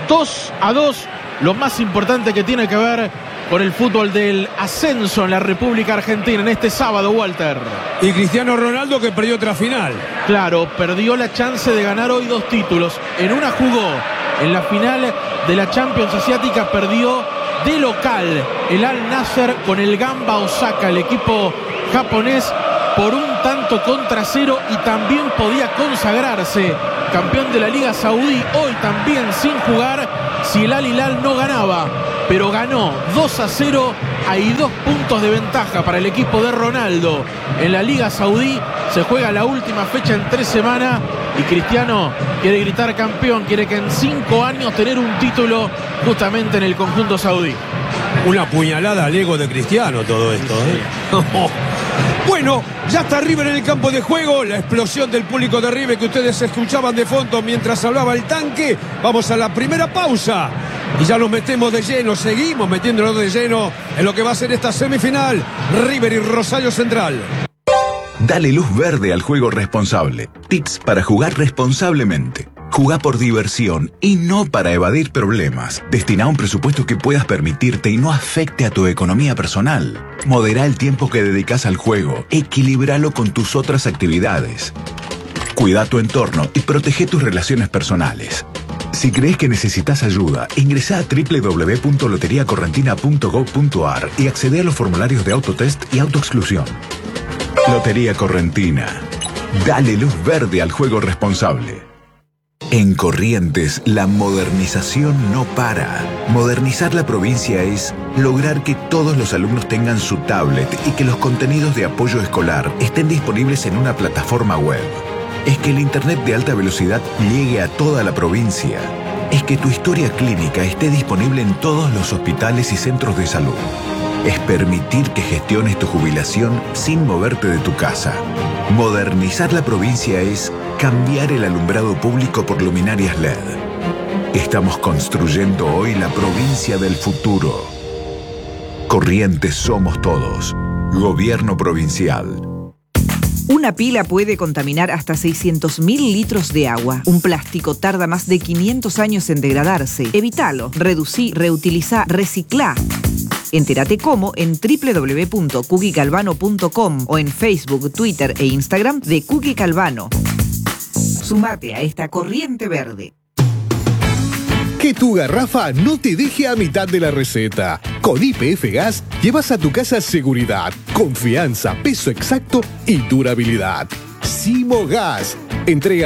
2-2, lo más importante que tiene que ver con el fútbol del ascenso en la República Argentina en este sábado, Walter. Y Cristiano Ronaldo, que perdió otra final. Claro, perdió la chance de ganar hoy 2 títulos. En una jugó, en la final de la Champions Asiática perdió de local el Al Nassr con el Gamba Osaka, el equipo japonés, por 1-0 y también podía consagrarse campeón de la Liga Saudí, hoy también sin jugar, si el Al Hilal no ganaba, pero ganó 2-0, hay 2 puntos de ventaja para el equipo de Ronaldo en la Liga Saudí. Se juega la última fecha en 3 semanas y Cristiano quiere gritar campeón, quiere que en 5 años tener un título justamente en el conjunto saudí. Una puñalada al ego de Cristiano todo esto, ¿eh? Bueno, ya está River en el campo de juego. La explosión del público de River que ustedes escuchaban de fondo mientras hablaba el tanque. Vamos a la primera pausa y ya nos metemos de lleno, seguimos metiéndonos de lleno en lo que va a ser esta semifinal, River y Rosario Central. Dale luz verde al juego responsable. Tips para jugar responsablemente. Jugá por diversión y no para evadir problemas. Destina un presupuesto que puedas permitirte y no afecte a tu economía personal. Modera el tiempo que dedicas al juego. Equilíbralo con tus otras actividades. Cuida tu entorno y protege tus relaciones personales. Si crees que necesitas ayuda, ingresá a www.loteriacorrentina.gov.ar y accede a los formularios de autotest y autoexclusión. Lotería Correntina. Dale luz verde al juego responsable. En Corrientes, la modernización no para. Modernizar la provincia es lograr que todos los alumnos tengan su tablet y que los contenidos de apoyo escolar estén disponibles en una plataforma web. Es que el internet de alta velocidad llegue a toda la provincia. Es que tu historia clínica esté disponible en todos los hospitales y centros de salud. Es permitir que gestiones tu jubilación sin moverte de tu casa. Modernizar la provincia es cambiar el alumbrado público por luminarias LED. Estamos construyendo hoy la provincia del futuro. Corrientes somos todos. Gobierno provincial. Una pila puede contaminar hasta 600.000 litros de agua. Un plástico tarda más de 500 años en degradarse. Evítalo, reducí, reutilizá, reciclá. Entérate cómo en www.cookiegalvano.com o en Facebook, Twitter e Instagram de Cookie Galvano. Sumate a esta corriente verde. Que tu garrafa no te deje a mitad de la receta. Con YPF Gas llevas a tu casa seguridad, confianza, peso exacto y durabilidad. Simo Gas. Entrega